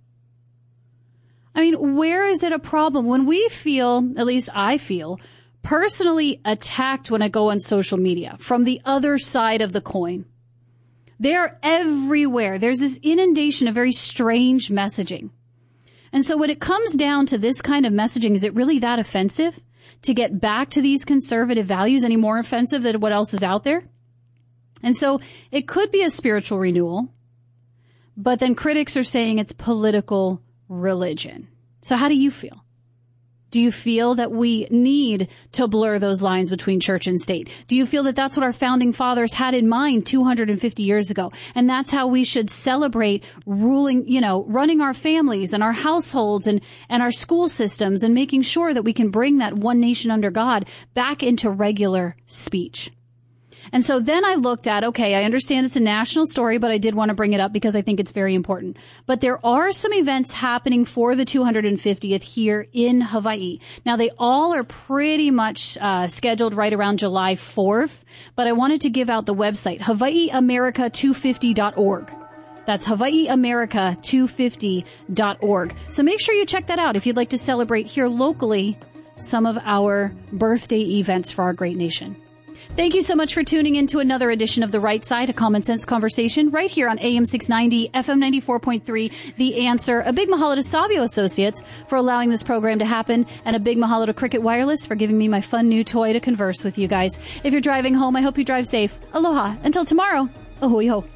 I mean, where is it a problem when we feel, at least I feel, personally attacked when I go on social media from the other side of the coin? They're everywhere. There's this inundation of very strange messaging. And so when it comes down to this kind of messaging, is it really that offensive to get back to these conservative values, any more offensive than what else is out there? And so it could be a spiritual renewal, but then critics are saying it's political religion. So how do you feel? Do you feel that we need to blur those lines between church and state? Do you feel that that's what our founding fathers had in mind two hundred fifty years ago? And that's how we should celebrate ruling, you know, running our families and our households and, and our school systems and making sure that we can bring that one nation under God back into regular speech. And so then I looked at, okay, I understand it's a national story, but I did want to bring it up because I think it's very important. But there are some events happening for the two hundred fiftieth here in Hawaii. Now, they all are pretty much uh scheduled right around July fourth, but I wanted to give out the website, Hawaii America two fifty dot org. That's Hawaii America two fifty dot org. So make sure you check that out if you'd like to celebrate here locally some of our birthday events for our great nation. Thank you so much for tuning in to another edition of The Right Side, a common sense conversation right here on A M six ninety, F M ninety-four point three, The Answer. A big mahalo to Savio Associates for allowing this program to happen, and a big mahalo to Cricket Wireless for giving me my fun new toy to converse with you guys. If you're driving home, I hope you drive safe. Aloha. Until tomorrow, ahui ho.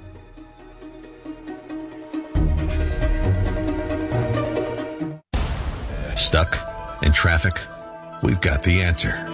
Stuck in traffic? We've got the answer.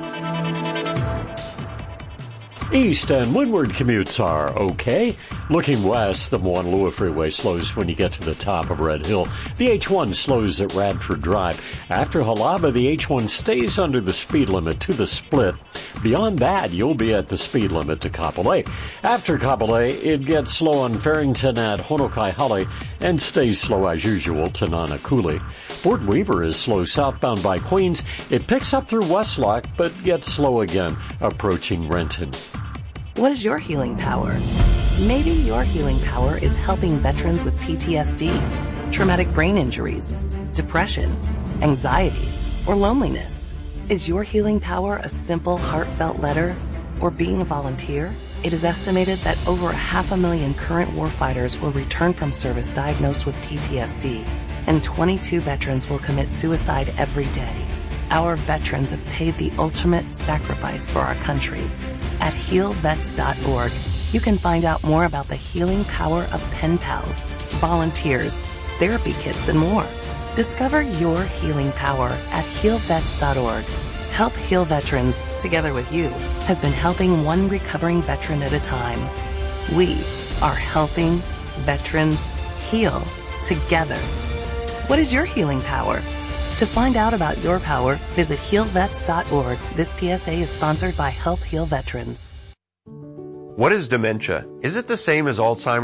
East and windward commutes are okay. Looking west, the Moanalua Freeway slows when you get to the top of Red Hill. The H one slows at Radford Drive. After Halaba, the H one stays under the speed limit to the split. Beyond that, you'll be at the speed limit to Kapolei. After Kapolei, it gets slow on Farrington at Honokaihale and stays slow as usual to Nanakuli. Fort Weaver is slow southbound by Queens. It picks up through Westlock, but gets slow again approaching Renton. What is your healing power? Maybe your healing power is helping veterans with P T S D, traumatic brain injuries, depression, anxiety, or loneliness. Is your healing power a simple, heartfelt letter or being a volunteer? It is estimated that over a half a million current warfighters will return from service diagnosed with P T S D, and twenty-two veterans will commit suicide every day. Our veterans have paid the ultimate sacrifice for our country. At heal vets dot org, you can find out more about the healing power of pen pals, volunteers, therapy kits, and more. Discover your healing power at heal vets dot org. Help Heal Veterans, together with you, has been helping one recovering veteran at a time. We are helping veterans heal together. What is your healing power? To find out about your power, visit heal vets dot org. This P S A is sponsored by Help Heal Veterans. What is dementia? Is it the same as Alzheimer's?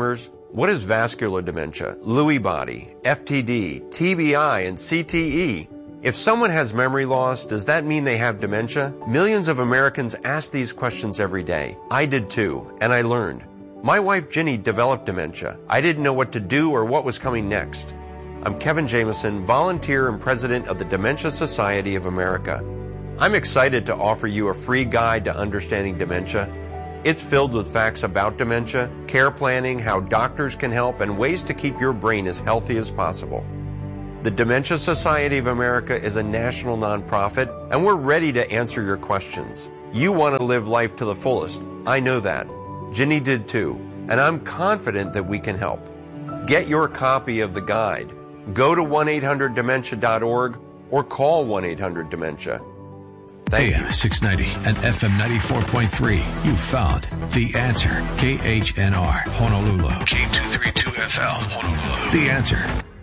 What is vascular dementia, Lewy body, F T D, T B I, and C T E? If someone has memory loss, does that mean they have dementia? Millions of Americans ask these questions every day. I did too, and I learned. My wife Ginny developed dementia. I didn't know what to do or what was coming next. I'm Kevin Jameson, volunteer and president of the Dementia Society of America. I'm excited to offer you a free guide to understanding dementia. It's filled with facts about dementia, care planning, how doctors can help, and ways to keep your brain as healthy as possible. The Dementia Society of America is a national nonprofit, and we're ready to answer your questions. You want to live life to the fullest. I know that. Ginny did too, and I'm confident that we can help. Get your copy of the guide. Go to one eight hundred dementia dot org or call one eight hundred dementia. Thank A M six ninety and F M ninety-four point three. You found The Answer. K H N R, Honolulu. K two thirty-two F L, Honolulu. The Answer.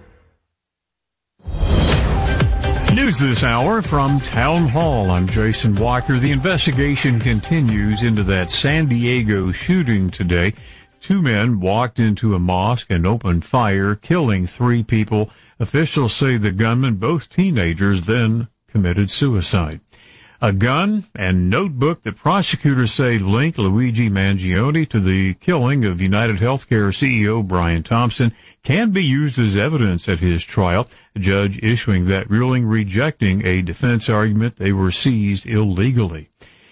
News this hour from Town Hall. I'm Jason Walker. The investigation continues into that San Diego shooting today. Two men walked into a mosque and opened fire, killing three people. Officials say the gunmen, both teenagers, then committed suicide. A gun and notebook that prosecutors say linked Luigi Mangione to the killing of United Healthcare C E O Brian Thompson can be used as evidence at his trial. A judge issuing that ruling rejecting a defense argument they were seized illegally.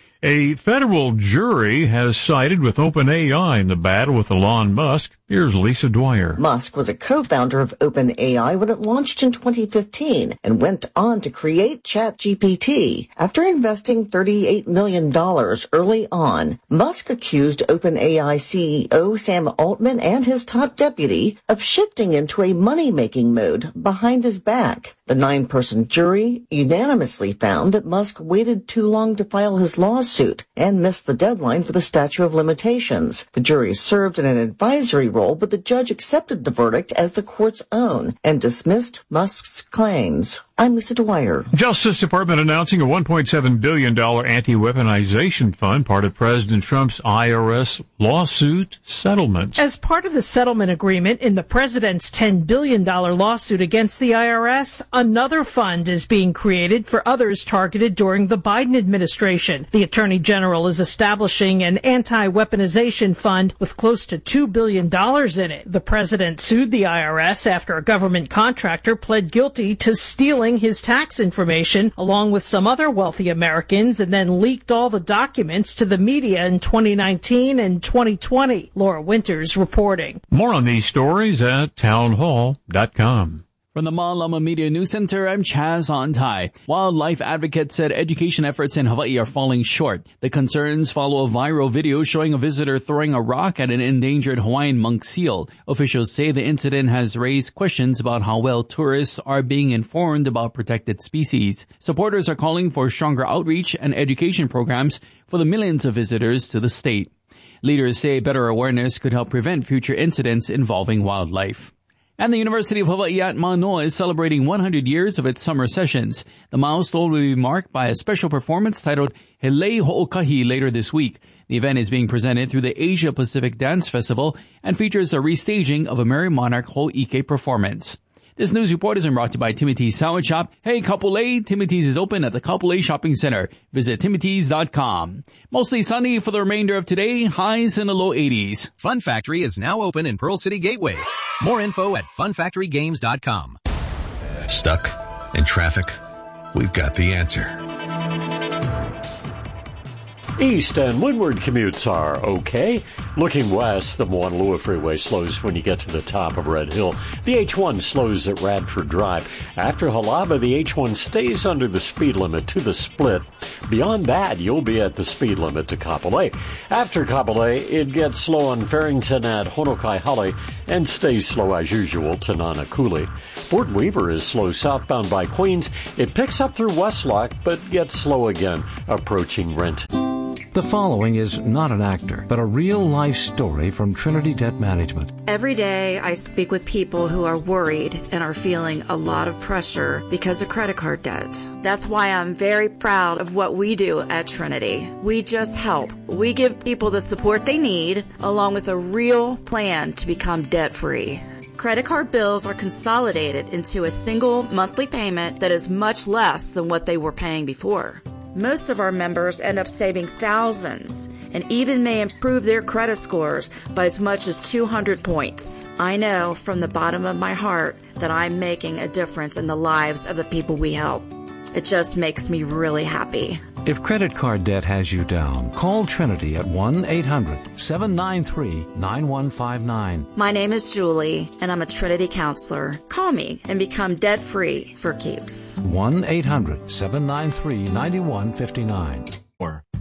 A federal jury has sided with OpenAI in the battle with Elon Musk. Here's Lisa Dwyer. Musk was a co-founder of OpenAI when it launched in twenty fifteen and went on to create ChatGPT. After investing thirty-eight million dollars early on, Musk accused OpenAI C E O Sam Altman and his top deputy of shifting into a money-making mode behind his back. The nine-person jury unanimously found that Musk waited too long to file his lawsuit and missed the deadline for the statute of limitations. The jury served in an advisory role, but the judge accepted the verdict as the court's own and dismissed Musk's claims. I'm Lisa Dwyer. Justice Department announcing a one point seven billion dollars anti-weaponization fund, part of President Trump's I R S lawsuit settlement. As part of the settlement agreement in the president's ten billion dollars lawsuit against the I R S, another fund is being created for others targeted during the Biden administration. The Attorney General is establishing an anti-weaponization fund with close to two billion dollars in it. The president sued the I R S after a government contractor pled guilty to stealing his tax information along with some other wealthy Americans and then leaked all the documents to the media in twenty nineteen and twenty twenty. Laura Winters reporting. More on these stories at town hall dot com. From the Malama Media News Center, I'm Chaz Ontai. Wildlife advocates said education efforts in Hawaii are falling short. The concerns follow a viral video showing a visitor throwing a rock at an endangered Hawaiian monk seal. Officials say the incident has raised questions about how well tourists are being informed about protected species. Supporters are calling for stronger outreach and education programs for the millions of visitors to the state. Leaders say better awareness could help prevent future incidents involving wildlife. And the University of Hawaii at Manoa is celebrating one hundred years of its summer sessions. The milestone will be marked by a special performance titled Helei Ho'okahi later this week. The event is being presented through the Asia Pacific Dance Festival and features a restaging of a Merry Monarch Ho'ike performance. This news report is brought to you by Timothy's Salad Shop. Hey, Kapolei, Timothy's is open at the Kapolei Shopping Center. Visit timothy's dot com. Mostly sunny for the remainder of today, highs in the low eighties. Fun Factory is now open in Pearl City Gateway. More info at fun factory games dot com. Stuck in traffic? We've got the answer. East and windward commutes are okay. Looking west, the Moanalua Freeway slows when you get to the top of Red Hill. The H one slows at Radford Drive. After Halaba, the H one stays under the speed limit to the split. Beyond that, you'll be at the speed limit to Kapolei. After Kapolei, it gets slow on Farrington at Honokaihale and stays slow as usual to Nanakuli. Fort Weaver is slow southbound by Queens. It picks up through Westlock, but gets slow again approaching Rent. The following is not an actor, but a real-life story from Trinity Debt Management. Every day I speak with people who are worried and are feeling a lot of pressure because of credit card debt. That's why I'm very proud of what we do at Trinity. We just help. We give people the support they need, along with a real plan to become debt-free. Credit card bills are consolidated into a single monthly payment that is much less than what they were paying before. Most of our members end up saving thousands and even may improve their credit scores by as much as two hundred points. I know from the bottom of my heart that I'm making a difference in the lives of the people we help. It just makes me really happy. If credit card debt has you down, call Trinity at one eight hundred seven nine three nine one five nine. My name is Julie, and I'm a Trinity counselor. Call me and become debt-free for keeps. one eight hundred seven nine three nine one five nine.